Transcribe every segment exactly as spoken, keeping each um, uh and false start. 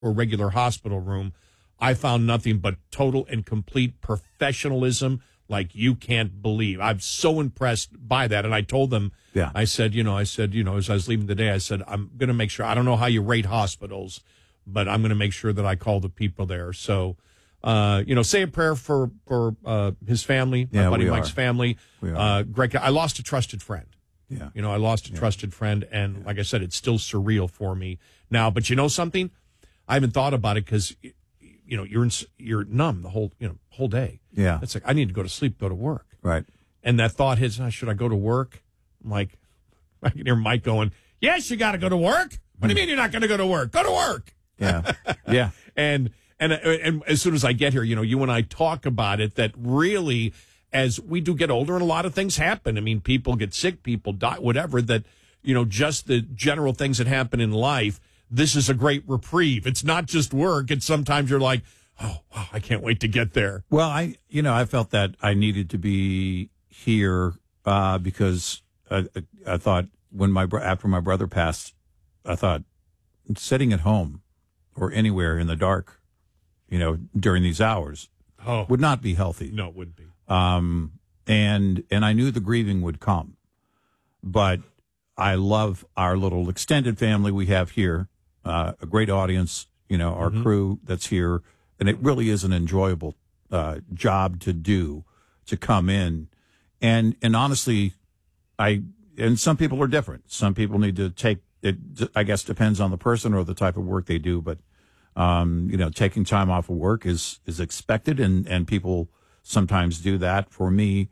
or regular hospital room, I found nothing but total and complete professionalism like you can't believe. I'm so impressed by that. And I told them, yeah. I said, you know, I said, you know, as I was leaving today, I said, I'm going to make sure, I don't know how you rate hospitals, but I'm going to make sure that I call the people there. So, uh, you know, say a prayer for, for uh, his family, yeah, my buddy we Mike's are. family. We are. Uh, Greg, I lost a trusted friend. Yeah. You know, I lost a yeah. trusted friend. And yeah. like I said, it's still surreal for me now. But you know something? I haven't thought about it because, you know, you're in, you're numb the whole, you know, whole day. Yeah. It's like, I need to go to sleep, go to work. Right. And that thought hits, oh, should I go to work? I'm like, I can hear Mike going, yes, you got to go to work. What do you mean you're not going to go to work? Go to work. Yeah. Yeah. and, and, and as soon as I get here, you know, you and I talk about it, that really, as we do get older and a lot of things happen. I mean, people get sick, people die, whatever, that, you know, just the general things that happen in life. This is a great reprieve. It's not just work. It's sometimes you're like, oh, wow, I can't wait to get there. Well, I, you know, I felt that I needed to be here uh, because I, I thought when my after my brother passed, I thought sitting at home or anywhere in the dark, you know, during these hours oh. would not be healthy. No, it wouldn't be. Um, and and I knew the grieving would come, but I love our little extended family we have here, uh, a great audience, you know, our mm-hmm. crew that's here. And it really is an enjoyable uh, job to do, to come in. And and honestly, I and some people are different. Some people need to take it, I guess, depends on the person or the type of work they do. But, um, you know, taking time off of work is, is expected, and, and people sometimes do that. For me,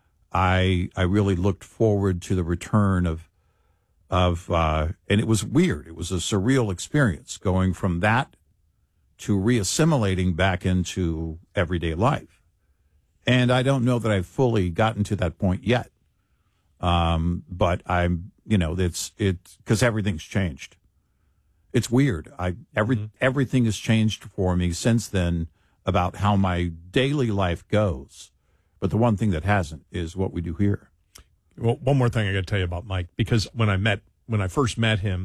I I really looked forward to the return of, of uh, and it was weird. It was a surreal experience going from that to reassimilating back into everyday life. And I don't know that I've fully gotten to that point yet. Um, but I'm, you know, it's, it's because everything's changed. It's weird. I, every, mm-hmm. everything has changed for me since then about how my daily life goes. But the one thing that hasn't is what we do here. Well, one more thing I got to tell you about Mike, because when I met, when I first met him,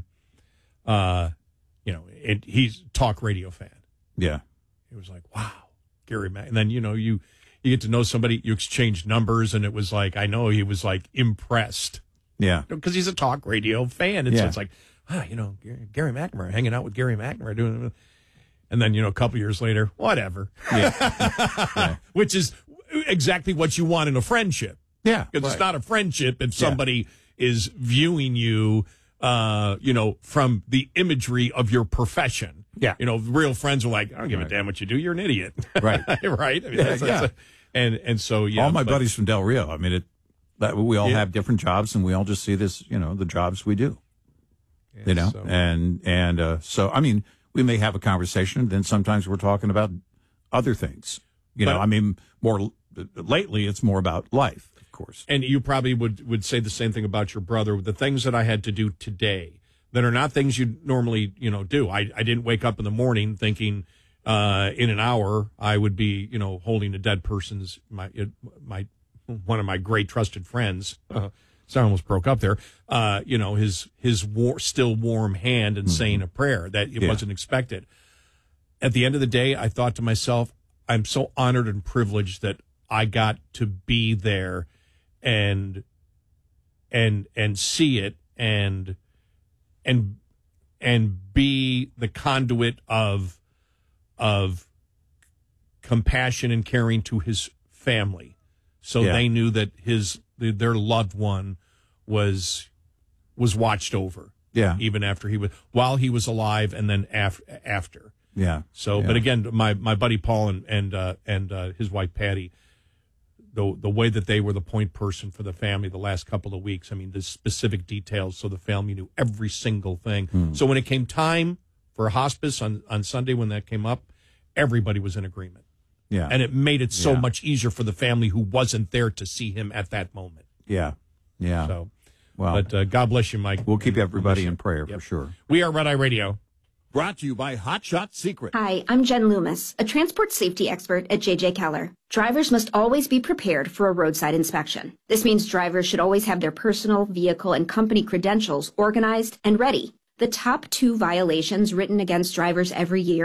uh, you know, it, he's a talk radio fan. Yeah. It was like, wow, Gary Mack. And then, you know, you, you get to know somebody, you exchange numbers, and it was like, I know he was like impressed. Yeah. Because he's a talk radio fan. And yeah. so it's like, ah, you know, Gary McNamara, hanging out with Gary McNamara, doing, and then, you know, a couple years later, whatever. Yeah. yeah. Which is exactly what you want in a friendship. Yeah. Because right. it's not a friendship if somebody yeah. is viewing you, uh, you know, from the imagery of your profession. Yeah. You know, real friends are like, I don't give right. a damn what you do. You're an idiot. Right. right. I mean, yeah, that's, yeah. that's a, and, and so, yeah. All my but, buddies from Del Rio. I mean, it, that we all yeah. have different jobs, and we all just see this, you know, the jobs we do, yeah, you know, so. and, and, uh, so, I mean, we may have a conversation, then sometimes we're talking about other things, you but, know, I mean, more lately it's more about life, of course. And you probably would, would say the same thing about your brother. The things that I had to do today that are not things you normally, you know, do. I, I didn't wake up in the morning thinking, uh, in an hour I would be, you know, holding a dead person's, my, my, one of my great trusted friends. Uh, so I almost broke up there. Uh, you know, his, his war, still warm hand and mm-hmm. saying a prayer that it yeah. wasn't expected. At the end of the day, I thought to myself, I'm so honored and privileged that I got to be there and, and, and see it and, and, and be the conduit of, of compassion and caring to his family. So yeah. they knew that his, their loved one was, was watched over. Yeah. Even after he was, while he was alive and then af- after. Yeah. So, yeah. but again, my, my buddy Paul and, and, uh, and, uh, his wife Patty, the the way that they were the point person for the family the last couple of weeks. I mean, the specific details, so the family knew every single thing. Hmm. So when it came time for hospice on, on Sunday, when that came up, everybody was in agreement. Yeah. And it made it so yeah. much easier for the family who wasn't there to see him at that moment. Yeah. Yeah. So, well, but uh, God bless you, Mike. We'll keep everybody in prayer yep. for sure. We are Red Eye Radio. Brought to you by Hot Shot Secret. Hi, I'm Jen Loomis, a transport safety expert at J J Keller. Drivers must always be prepared for a roadside inspection. This means drivers should always have their personal, vehicle, and company credentials organized and ready. The top two violations written against drivers every year